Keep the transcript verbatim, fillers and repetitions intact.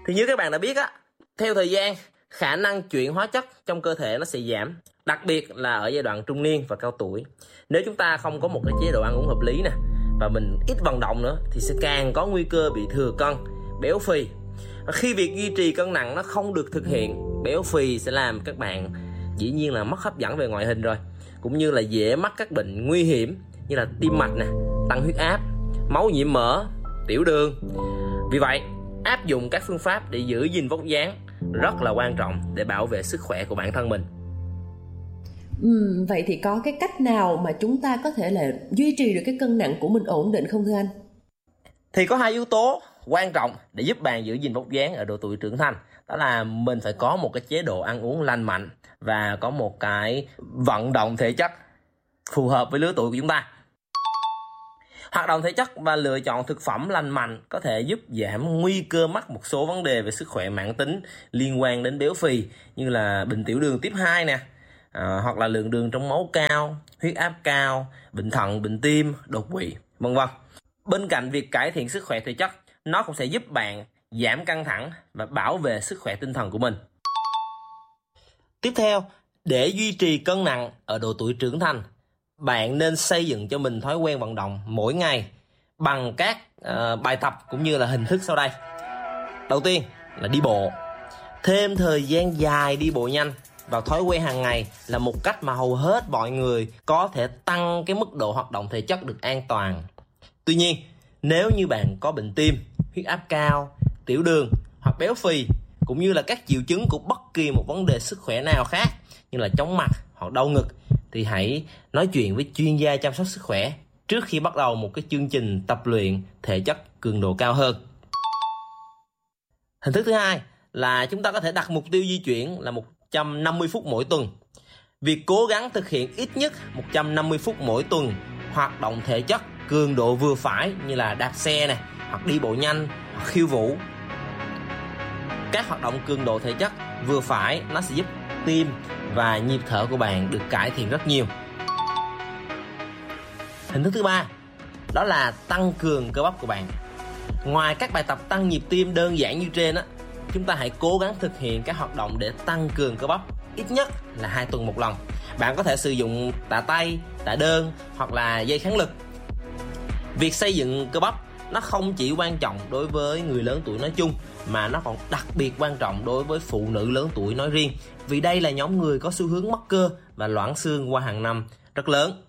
Thì như các bạn đã biết á, theo thời gian, khả năng chuyển hóa chất trong cơ thể nó sẽ giảm, đặc biệt là ở giai đoạn trung niên và cao tuổi. Nếu chúng ta không có một cái chế độ ăn uống hợp lý nè, và mình ít vận động nữa, thì sẽ càng có nguy cơ bị thừa cân, béo phì. Và khi việc duy trì cân nặng nó không được thực hiện, béo phì sẽ làm các bạn dĩ nhiên là mất hấp dẫn về ngoại hình rồi, cũng như là dễ mắc các bệnh nguy hiểm như là tim mạch nè, tăng huyết áp, máu nhiễm mỡ, tiểu đường. Vì vậy, áp dụng các phương pháp để giữ gìn vóc dáng rất là quan trọng để bảo vệ sức khỏe của bản thân mình. Ừ, vậy thì có cái cách nào mà chúng ta có thể là duy trì được cái cân nặng của mình ổn định không thưa anh? Thì có hai yếu tố quan trọng để giúp bạn giữ gìn vóc dáng ở độ tuổi trưởng thành. Đó là mình phải có một cái chế độ ăn uống lành mạnh và có một cái vận động thể chất phù hợp với lứa tuổi của chúng ta. Hoạt động thể chất và lựa chọn thực phẩm lành mạnh có thể giúp giảm nguy cơ mắc một số vấn đề về sức khỏe mãn tính liên quan đến béo phì, như là bệnh tiểu đường tuyếp hai nè, à, hoặc là lượng đường trong máu cao, huyết áp cao, bệnh thận, bệnh tim, đột quỵ, vân vân. Bên cạnh việc cải thiện sức khỏe thể chất, nó cũng sẽ giúp bạn giảm căng thẳng và bảo vệ sức khỏe tinh thần của mình. Tiếp theo, để duy trì cân nặng ở độ tuổi trưởng thành, bạn nên xây dựng cho mình thói quen vận động mỗi ngày bằng các uh, bài tập cũng như là hình thức sau đây. Đầu tiên là đi bộ. Thêm thời gian dài đi bộ nhanh vào thói quen hàng ngày là một cách mà hầu hết mọi người có thể tăng cái mức độ hoạt động thể chất được an toàn. Tuy nhiên, nếu như bạn có bệnh tim, huyết áp cao, tiểu đường hoặc béo phì, cũng như là các triệu chứng của bất kỳ một vấn đề sức khỏe nào khác như là chóng mặt hoặc đau ngực, thì hãy nói chuyện với chuyên gia chăm sóc sức khỏe trước khi bắt đầu một cái chương trình tập luyện thể chất cường độ cao hơn. Hình thức thứ hai là chúng ta có thể đặt mục tiêu di chuyển là một trăm năm mươi phút mỗi tuần. Việc cố gắng thực hiện ít nhất một trăm năm mươi phút mỗi tuần hoạt động thể chất cường độ vừa phải như là đạp xe này, hoặc đi bộ nhanh, hoặc khiêu vũ. Các hoạt động cường độ thể chất vừa phải nó sẽ giúp tim và nhịp thở của bạn được cải thiện rất nhiều. Hình thức thứ ba đó là tăng cường cơ bắp của bạn. Ngoài các bài tập tăng nhịp tim đơn giản như trên á, chúng ta hãy cố gắng thực hiện các hoạt động để tăng cường cơ bắp ít nhất là hai tuần một lần. Bạn có thể sử dụng tạ tay, tạ đơn hoặc là dây kháng lực. Việc xây dựng cơ bắp nó không chỉ quan trọng đối với người lớn tuổi nói chung, mà nó còn đặc biệt quan trọng đối với phụ nữ lớn tuổi nói riêng, vì đây là nhóm người có xu hướng mắc cơ và loãng xương qua hàng năm rất lớn.